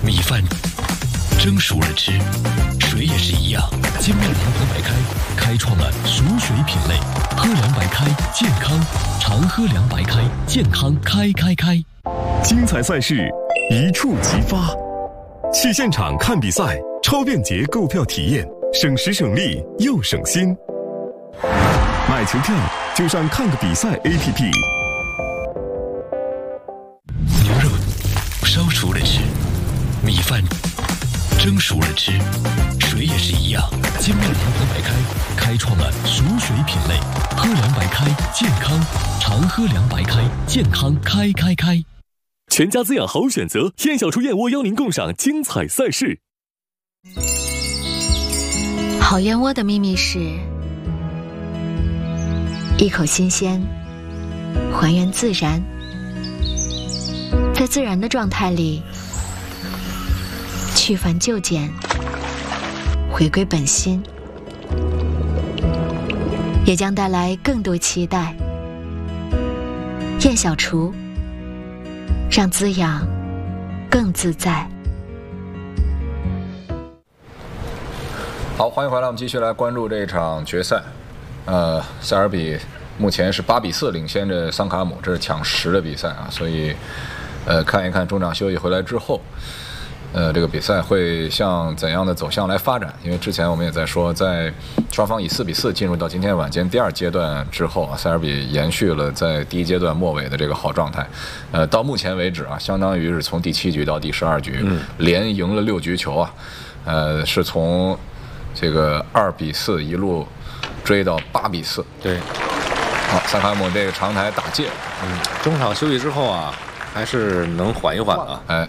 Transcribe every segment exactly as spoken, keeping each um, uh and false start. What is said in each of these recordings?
米饭蒸熟了吃，水也是一样。金麦郎喝白开开创了熟水品类，喝凉白开健康，常喝凉白开健康开开开。 精彩赛事一触即发，去现场看比赛，超便捷购票体验，省时省力又省心。买球票就上看个比赛 A P P。 牛肉烧熟了吃，米饭蒸熟了吃，水也是一样。金麦郎喝白开开创了熟水品类，喝凉白开健康，常喝凉白开健康开开开。 全家滋养好选择，燕小厨燕窝邀您共赏精彩赛事。 好燕窝的秘密是一口新鲜，还原自然，在自然的状态里去繁就简，回归本心，也将带来更多期待。燕小厨，让滋养更自在。 好，欢迎回来，我们继续来关注这场决赛。呃，塞尔比目前是八比四领先着桑卡姆，这是抢十的比赛啊，所以呃，看一看中场休息回来之后，呃，这个比赛会向怎样的走向来发展？因为之前我们也在说，在双方以四比四进入到今天晚间第二阶段之后啊，塞尔比延续了在第一阶段末尾的这个好状态。呃，到目前为止啊，相当于是从第七局到第十二局，嗯、连赢了六局球啊，呃，是从这个二比四一路追到八比四。 对， 好，萨卡姆这个长台打界， 嗯，中场休息之后啊，还是能缓一缓啊。 哎。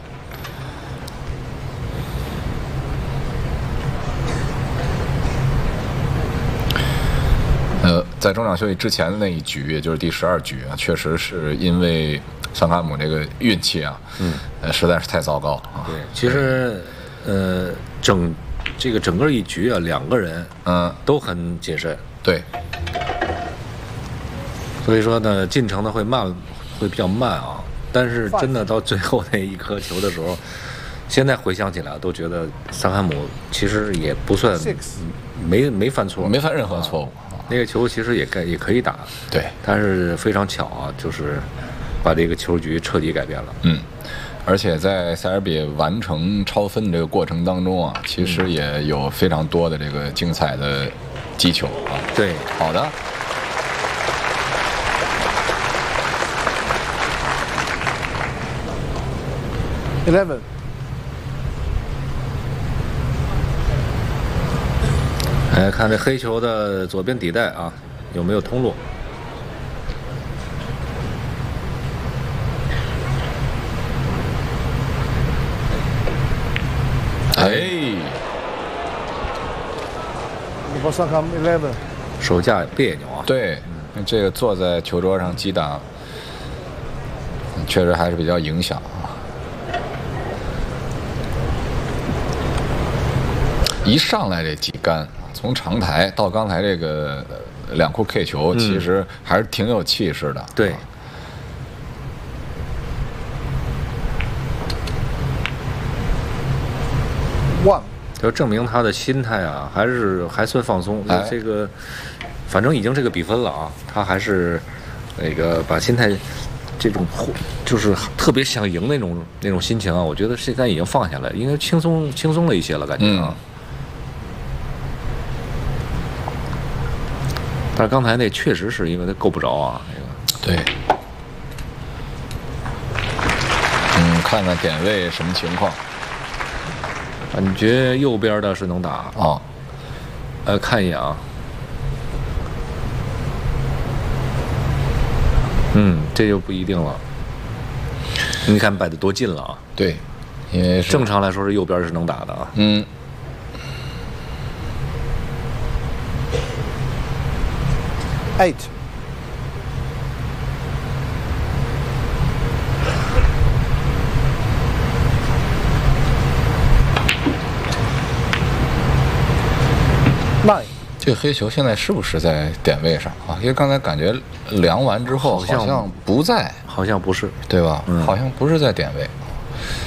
呃，在中场休息之前的那一局，也就是第十二局啊，确实是因为桑卡姆这个运气啊，嗯，呃，实在是太糟糕啊。 对，其实，呃，整这个整个一局啊，两个人，嗯，都很谨慎。 对。 所以说呢，进程呢会慢，会比较慢啊。但是真的到最后那一颗球的时候，现在回想起来都觉得桑卡姆其实也不算没没犯错， 没犯任何错误。 那个球其实也该也可以打， 对， 但是非常巧啊，就是把这个球局彻底改变了。 嗯，而且在塞尔比完成超分这个过程当中啊，其实也有非常多的这个精彩的击球啊。 对， 好的。 eleven。 来看这黑球的左边底带啊，有没有通路？ 哎， 手架别扭啊。 对，这个坐在球桌上击打，确实还是比较影响啊。一上来这几杆。从长台到刚才这个两库 K 球， 嗯、 其实还是挺有气势的。 对， 哇， 就证明他的心态啊，还是还算放松。哎、这个反正已经这个比分了啊，他还是那个把心态这种就是特别想赢那种那种心情啊，我觉得现在已经放下来，应该轻松轻松了一些了，感觉啊。嗯，但是刚才那确实是因为他够不着啊，那个。对。嗯，看看点位什么情况。 感觉右边的是能打啊。 哦、 呃，看一眼啊。嗯，这就不一定了。你看摆得多近了啊？ 对，因为正常来说是右边是能打的啊。 嗯。 Eight. Nine. 这个黑球现在是不是在点位上啊？因为刚才感觉量完之后好像不在， 好像不是， 对吧？ 嗯、 好像不是在点位。